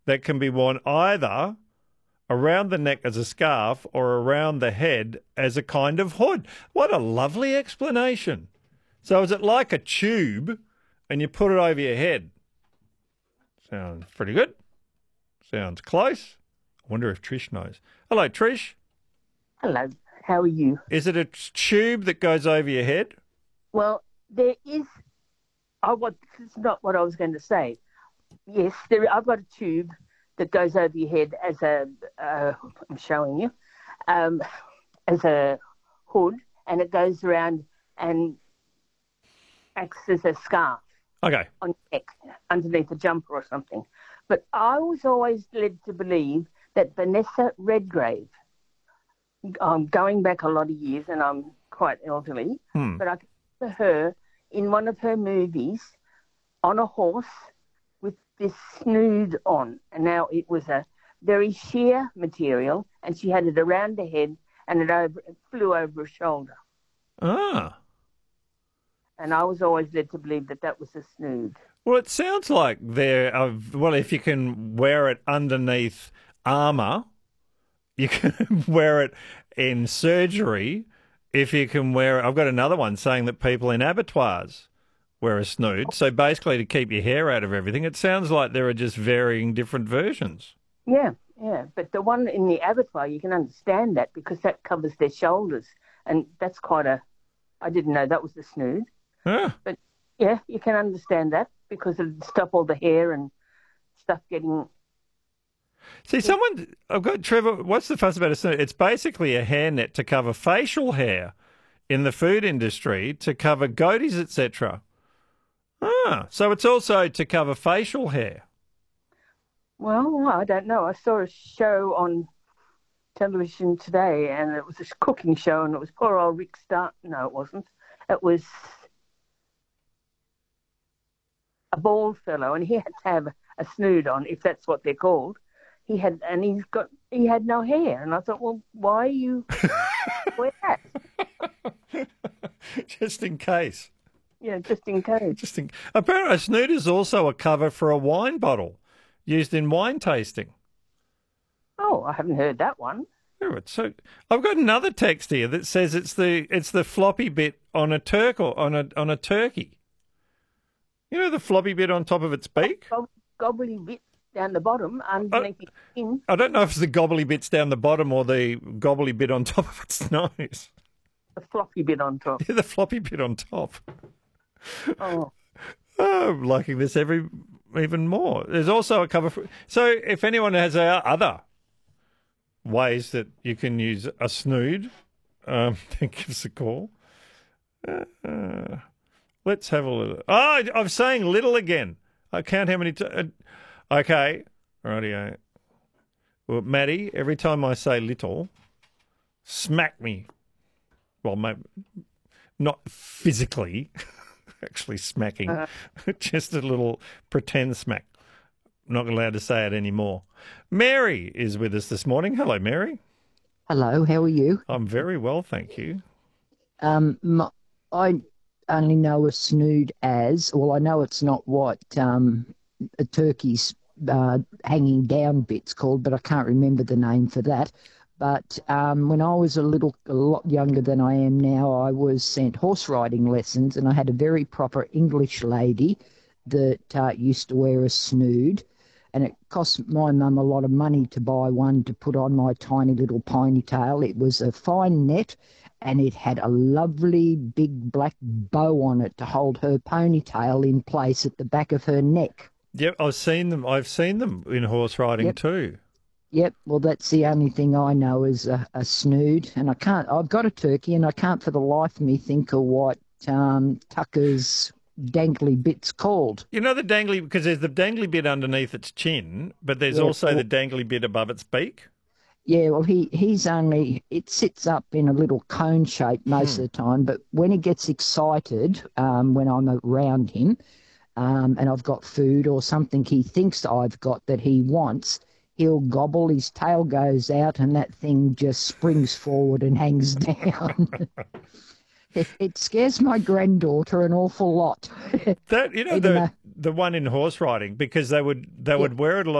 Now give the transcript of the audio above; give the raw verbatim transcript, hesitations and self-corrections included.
that can be worn either around the neck as a scarf or around the head as a kind of hood. What a lovely explanation. So is it like a tube and you put it over your head? Sounds pretty good. Sounds close. I wonder if Trish knows. Hello, Trish. Hello, how are you? Is it a tube that goes over your head? Well, there is. I want. This is not what I was going to say. Yes, there. I've got a tube that goes over your head as a. Uh, I'm showing you, um, as a hood, and it goes around and acts as a scarf. Okay. On your neck, underneath a jumper or something. But I was always led to believe that Vanessa Redgrave, um, going back a lot of years, and I'm quite elderly, Hmm. but I can remember her in one of her movies on a horse with this snood on. And now it was a very sheer material, and she had it around her head, and it, over, it flew over her shoulder. Ah. And I was always led to believe that that was a snood. Well, it sounds like there. Uh, well, if you can wear it underneath armour, you can wear it in surgery. If you can wear it, I've got another one saying that people in abattoirs wear a snood. So basically, to keep your hair out of everything. It sounds like there are just varying different versions. Yeah, yeah. But the one in the abattoir, you can understand that because that covers their shoulders, and that's quite a. I didn't know that was the snood. Ah. But yeah, you can understand that because it'd stop all the hair and stuff getting. See, someone, I've got Trevor, what's the fuss about a snood? It's basically a hairnet to cover facial hair in the food industry, to cover goatees, et cetera. Ah, so it's also to cover facial hair. Well, I don't know. I saw a show on television today, and it was a cooking show, and it was poor old Rick Stark. No, it wasn't. It was a bald fellow, and he had to have a snood on, if that's what they're called. He had, and he's got, he had no hair, and I thought, well, why are you wear that? Just in case. Yeah, just in case. Just in, apparently, a snood is also a cover for a wine bottle used in wine tasting. Oh, I haven't heard that one. Yeah, so I've got another text here that says it's the it's the floppy bit on a turk or on a on a turkey. You know the floppy bit on top of its beak? Gob- gobbly bit down the bottom underneath the skin. I don't know if it's the gobbly bits down the bottom or the gobbly bit on top of its nose. The floppy bit on top. Yeah, the floppy bit on top. Oh. Oh, I'm liking this every even more. There's also a cover for, so if anyone has uh, other ways that you can use a snood, um, then give us a call. Uh, uh, let's have a little. Oh, I'm saying little again. I count how many. T- uh, okay, rightio. Well, Maddie, every time I say little, smack me. Well, maybe not physically, actually smacking, uh-huh. Just a little pretend smack. Not allowed to say it anymore. Mary is with us this morning. Hello, Mary. Hello, how are you? I'm very well, thank you. Um, my, I only know a snood as, well, I know it's not what um, a turkey's uh, hanging down bit's called, but I can't remember the name for that. But um, when I was a little, a lot younger than I am now, I was sent horse riding lessons, and I had a very proper English lady that uh, used to wear a snood. And it cost my mum a lot of money to buy one to put on my tiny little ponytail. It was a fine net, and it had a lovely big black bow on it to hold her ponytail in place at the back of her neck. Yep, I've seen them. I've seen them in horse riding Yep. too. Yep, well, that's the only thing I know is a, a snood. And I can't, I've got a turkey, and I can't for the life of me think of what um, Tucker's dangly bit's called. You know the dangly, because there's the dangly bit underneath its chin, but there's Yeah, also well- the dangly bit above its beak. Yeah, well, he, he's only, it sits up in a little cone shape most Hmm. of the time, but when he gets excited, um, when I'm around him, um, and I've got food or something he thinks I've got that he wants, he'll gobble, his tail goes out, and that thing just springs forward and hangs down. It, it scares my granddaughter an awful lot. That you know Even the though- the one in horse riding, because they would they would wear it a lot.